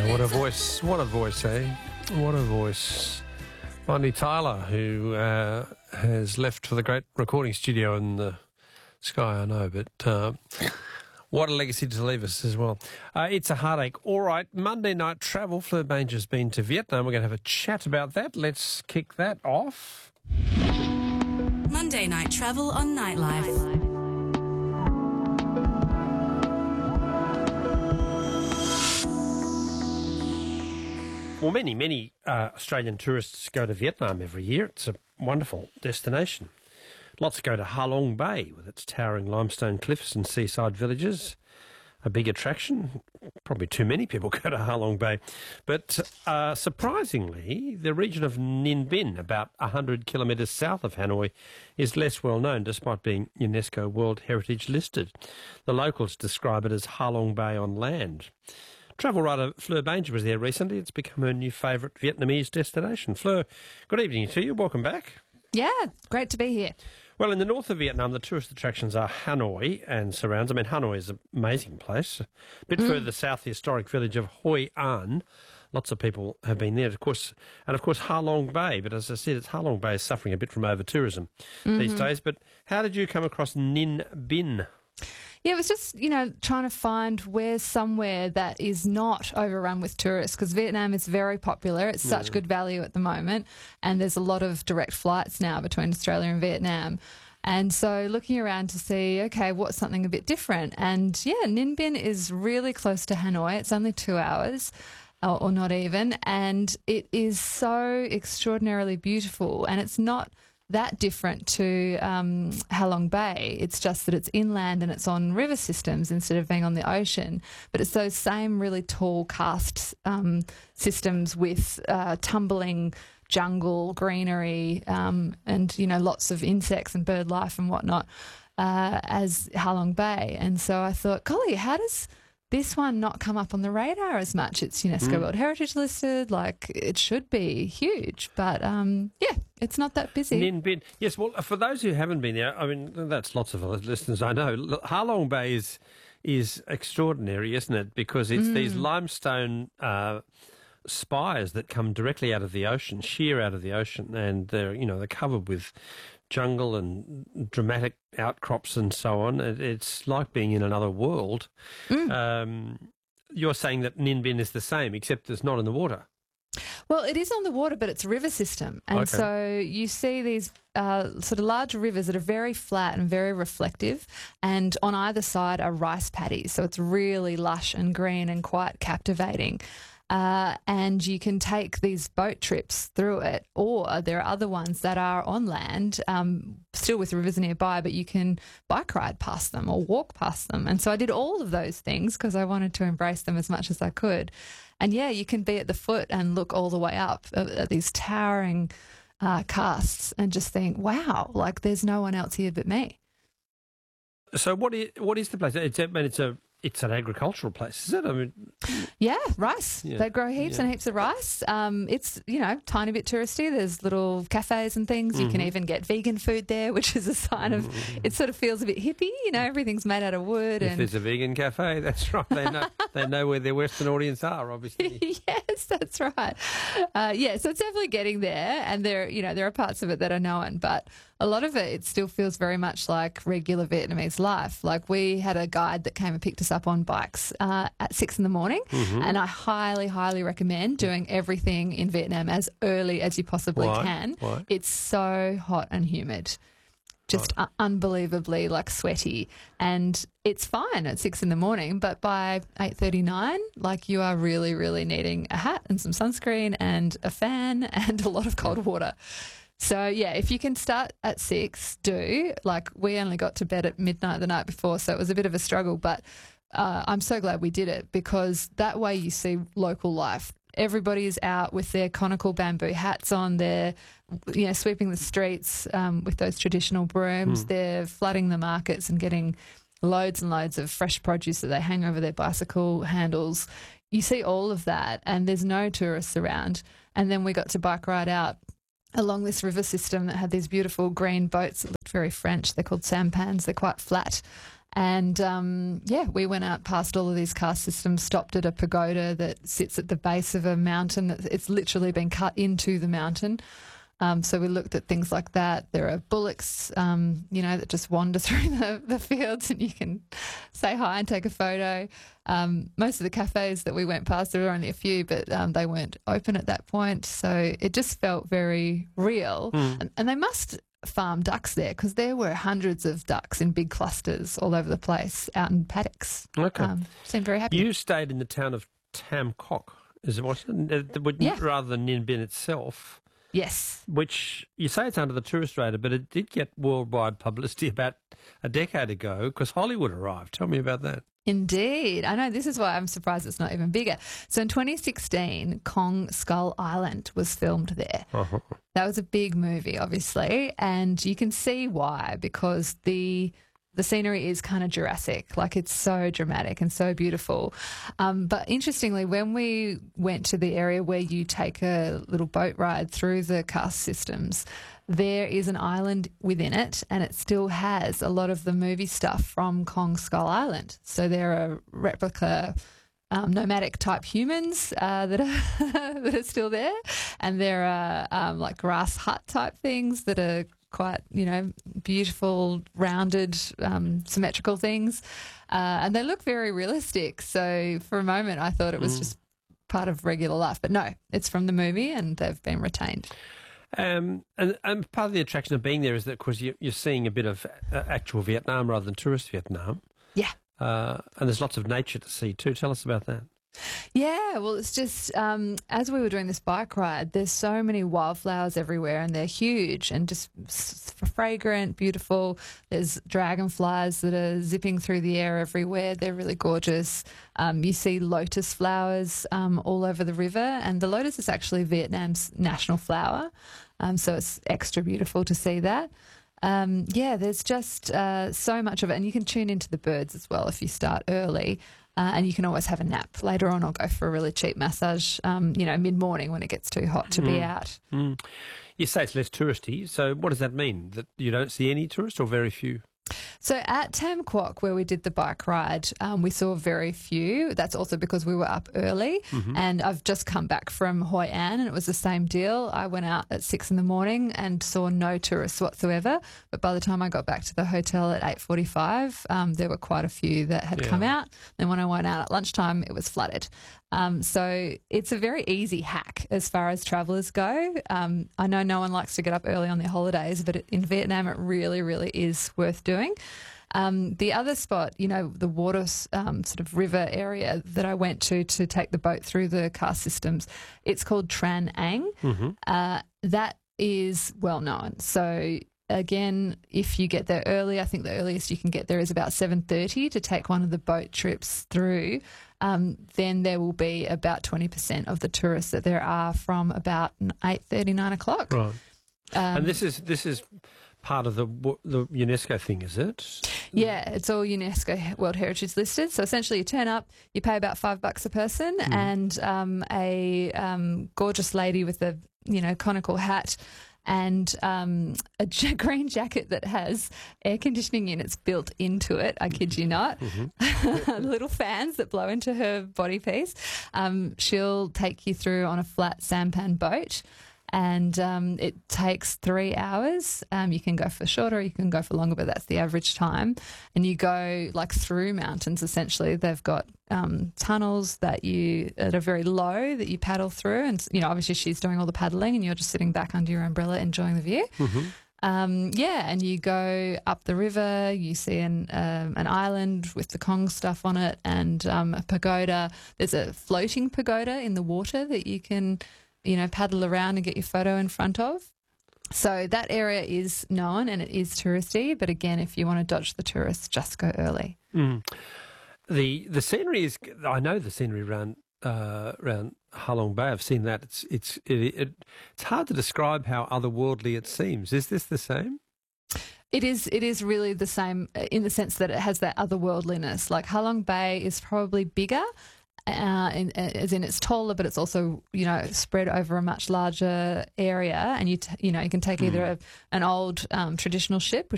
What a voice. What a voice, eh? What a voice. Bonnie Tyler, who has left for the great recording studio in the sky, I know, but what a legacy to leave us as well. It's a heartache. All right, Monday night travel. Fleur Banger's been to Vietnam. We're going to have a chat about that. Let's kick that off. Monday night travel on Nightlife. Well, many Australian tourists go to Vietnam every year. It's a wonderful destination. Lots go to Ha Long Bay with its towering limestone cliffs and seaside villages. A big attraction. Probably too many people go to Ha Long Bay. But surprisingly, the region of Ninh Binh, about 100 kilometres south of Hanoi, is less well known despite being UNESCO World Heritage listed. The locals describe it as Ha Long Bay on land. Travel writer Fleur Banger was there recently. It's become her new favourite Vietnamese destination. Fleur, good evening to you. Welcome back. Yeah, great to be here. Well, in the north of Vietnam, the tourist attractions are Hanoi and surrounds. I mean, Hanoi is an amazing place. A bit further south, the historic village of Hoi An. Lots of people have been there, of course. And, of course, Ha Long Bay. But as I said, Ha Long Bay is suffering a bit from over-tourism these days. But how did you come across Ninh Binh? Yeah, it was just, trying to find where's somewhere that is not overrun with tourists, because Vietnam is very popular. It's such good value at the moment, and there's a lot of direct flights now between Australia and Vietnam. And so looking around to see, okay, what's something a bit different? And, yeah, Ninh Binh is really close to Hanoi. It's only 2 hours. Or not even, and it is so extraordinarily beautiful, and it's not that different to Ha Long Bay. It's just that it's inland and it's on river systems instead of being on the ocean. But it's those same really tall karst systems with tumbling jungle, greenery, and lots of insects and bird life and whatnot as Ha Long Bay. And so I thought, golly, how does this one not come up on the radar as much? It's UNESCO World Heritage listed, like it should be huge, but it's not that busy. Ninh Binh, yes. Well, for those who haven't been there, I mean, that's lots of listeners I know. Ha Long Bay is extraordinary, isn't it? Because it's these limestone spires that come directly out of the ocean, sheer out of the ocean, and they're covered with jungle and dramatic outcrops and so on. It's like being in another world. You're saying that Ninh Binh is the same, except it's not in the water. Well, it is on the water, but it's a river system. And so you see these sort of large rivers that are very flat and very reflective, and on either side are rice paddies. So it's really lush and green and quite captivating. And you can take these boat trips through it, or there are other ones that are on land, still with rivers nearby, but you can bike ride past them or walk past them. And so I did all of those things because I wanted to embrace them as much as I could. And, yeah, you can be at the foot and look all the way up at these towering karsts and just think, wow, like there's no one else here but me. So what is the place? It's an agricultural place, is it? I mean, yeah, rice. Yeah. They grow heaps and heaps of rice. It's, tiny bit touristy. There's little cafes and things. You can even get vegan food there, which is a sign of, it sort of feels a bit hippie. Everything's made out of wood. If there's a vegan cafe, that's right. They know where their Western audience are, obviously. Yes, that's right. So it's definitely getting there, and there are parts of it that are known, but a lot of it still feels very much like regular Vietnamese life. Like we had a guide that came and picked us up on bikes at 6 a.m, and I highly, highly recommend doing everything in Vietnam as early as you possibly can. Why? It's so hot and humid. Just unbelievably sweaty, and it's fine at 6 a.m, but by 8:39, you are really, really needing a hat and some sunscreen and a fan and a lot of cold water. So, yeah, if you can start at 6, do. We only got to bed at midnight the night before, so it was a bit of a struggle, but I'm so glad we did it, because that way you see local life. Everybody is out with their conical bamboo hats on. They're, sweeping the streets with those traditional brooms. They're flooding the markets and getting loads and loads of fresh produce that they hang over their bicycle handles. You see all of that, and there's no tourists around. And then we got to bike ride out along this river system that had these beautiful green boats that looked very French. They're called sampans. They're quite flat. And, we went out past all of these caste systems, stopped at a pagoda that sits at the base of a mountain. It's literally been cut into the mountain. So we looked at things like that. There are bullocks, that just wander through the fields, and you can say hi and take a photo. Most of the cafes that we went past, there were only a few, but they weren't open at that point. So it just felt very real. And they must farm ducks there, because there were hundreds of ducks in big clusters all over the place out in paddocks. Okay. Seemed very happy. You stayed in the town of Tam Kok, is it, wasn't it? Yeah. Rather than Ninh Binh itself. Yes. Which, you say it's under the tourist radar, but it did get worldwide publicity about a decade ago because Hollywood arrived. Tell me about that. Indeed. I know, this is why I'm surprised it's not even bigger. So in 2016, Kong Skull Island was filmed there. Uh-huh. That was a big movie, obviously, and you can see why, because the scenery is kind of Jurassic. Like, it's so dramatic and so beautiful. But interestingly, when we went to the area where you take a little boat ride through the caste systems, there is an island within it, and it still has a lot of the movie stuff from Kong Skull Island. So there are replica nomadic type humans that are still there, and there are like grass hut type things that are quite, beautiful, rounded, symmetrical things. And they look very realistic. So for a moment I thought it was just part of regular life. But no, it's from the movie and they've been retained. And part of the attraction of being there is that, of course, you're seeing a bit of actual Vietnam rather than tourist Vietnam. Yeah. And there's lots of nature to see too. Tell us about that. Yeah, well, it's just as we were doing this bike ride, there's so many wildflowers everywhere, and they're huge and just fragrant, beautiful. There's dragonflies that are zipping through the air everywhere. They're really gorgeous. You see lotus flowers all over the river, and the lotus is actually Vietnam's national flower, so it's extra beautiful to see that. There's just so much of it, and you can tune into the birds as well if you start early. And you can always have a nap later on, or go for a really cheap massage, mid-morning when it gets too hot to be out. You say it's less touristy, so what does that mean? That you don't see any tourists or very few? So at Tam Quoc, where we did the bike ride, we saw very few. That's also because we were up early, and I've just come back from Hoi An, and it was the same deal. I went out at 6 a.m. and saw no tourists whatsoever, but by the time I got back to the hotel at 8:45, there were quite a few that had come out. Then when I went out at lunchtime, it was flooded. So it's a very easy hack as far as travellers go. I know no one likes to get up early on their holidays, but in Vietnam it really, really is worth doing. The other spot, the water sort of river area that I went to take the boat through the caste systems, it's called Tran Ang. That is well known. So again, if you get there early, I think the earliest you can get there is about 7:30 to take one of the boat trips through. Then there will be about 20% of the tourists that there are from about 8:30, 9 o'clock. Right. And this is part of the UNESCO thing, is it? Yeah, it's all UNESCO World Heritage listed. So essentially you turn up, you pay about $5 a person, and a gorgeous lady with a conical hat and a green jacket that has air conditioning units built into it, I kid you not, little fans that blow into her body piece. She'll take you through on a flat sampan boat, and it takes 3 hours. You can go for shorter, you can go for longer, but that's the average time. And you go like through mountains, essentially. They've got tunnels that are very low that you paddle through. And, obviously she's doing all the paddling and you're just sitting back under your umbrella enjoying the view. And you go up the river, you see an island with the Kong stuff on it, and a pagoda. There's a floating pagoda in the water that you can paddle around and get your photo in front of. So that area is known and it is touristy, but again, if you want to dodge the tourists, just go early. The scenery is, I know the scenery around Halong Bay. I've seen that. It's hard to describe how otherworldly it seems. Is this the same? It is really the same in the sense that it has that otherworldliness. Like Halong Bay is probably bigger, as in it's taller, but it's also spread over a much larger area, and you can take either an old traditional ship,